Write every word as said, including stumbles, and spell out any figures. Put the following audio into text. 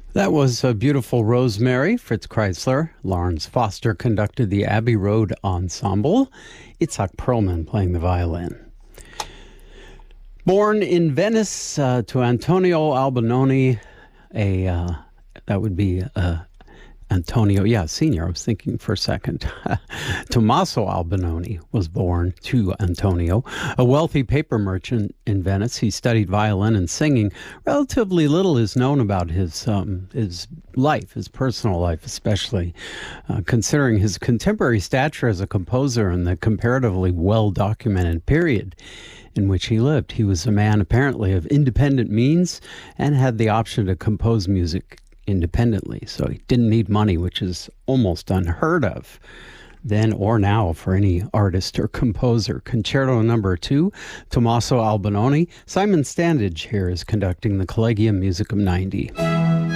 That was a beautiful Rosemary, Fritz Kreisler. Lawrence Foster conducted the Abbey Road Ensemble. Itzhak Perlman playing the violin. Born in Venice uh, to Antonio Albinoni, a uh, that would be uh, Antonio, yeah, Senior. I was thinking for a second. Tommaso Albinoni was born to Antonio, a wealthy paper merchant in Venice. He studied violin and singing. Relatively little is known about his um, his life, his personal life, especially uh, considering his contemporary stature as a composer and the comparatively well-documented period in which he lived. He was a man apparently of independent means and had the option to compose music independently, so he didn't need money, which is almost unheard of then or now for any artist or composer. Concerto number two, Tommaso Albinoni. Simon Standage here is conducting the Collegium Musicum ninety.